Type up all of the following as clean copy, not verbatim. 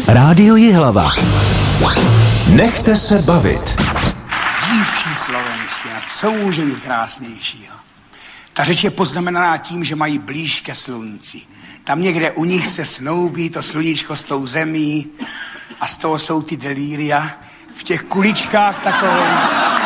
Rádio Jihlava. Nechte se bavit. Dívčí slovenština, co může být krásnějšího? Ta řeč je poznamenaná tím, že mají blíž ke slunci. Tam někde u nich se snoubí to sluníčko s tou zemí a z toho jsou ty delíria v těch kuličkách takové.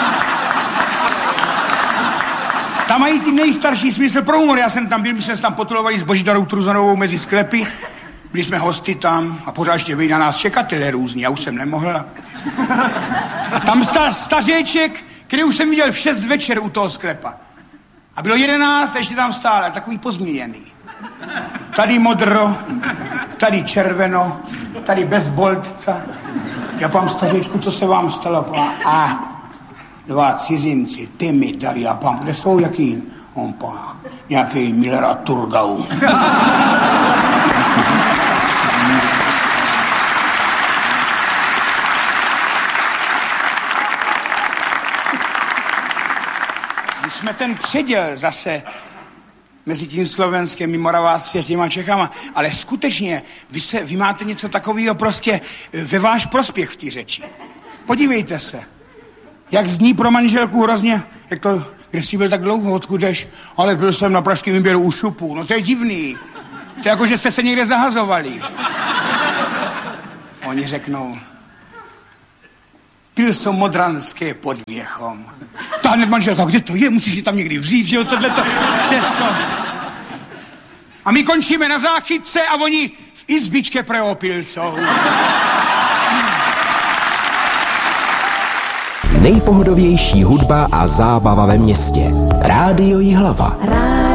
Tam mají ty nejstarší smysl pro humor. Já jsem tam byl, my jsme se tam potulovali s Božidarou Truzonovou mezi sklepy. Byli jsme hosty tam a pořád ještě byli na nás čekatelé různí, já už jsem nemohl. A tam stál stařeček, který už jsem viděl v 6 večer u toho sklepa. A bylo 11 a ještě tam stál, ale takový pozměněný. Tady modro, tady červeno, tady bez boltca. Já pám stařečku, co se vám stalo? A 2 cizinci, ty mi dali. Já pám, kde jsou, jaký? On pán, nějaký Miller a Turgau. My jsme ten předěl zase mezi tím Slovenskem, Moraváci a těma Čechama, ale skutečně vy máte něco takového prostě ve váš prospěch v té řeči. Podívejte se, jak zní pro manželku hrozně, jak to, kde jsi byl tak dlouho, odkud jdeš, ale byl jsem na pražském výběru u šupu, no to je divný, to je jako, že jste se někde zahazovali. Oni řeknou, byl jsem modranské pod Věchom. Ta hned manželka, kde to je? Musíš je tam někdy vzít, že jo, tohleto Česko. A my končíme na záchytce a oni v izbičke pre opilcov. Nejpohodovější hudba a zábava ve městě. Rádio Jihlava.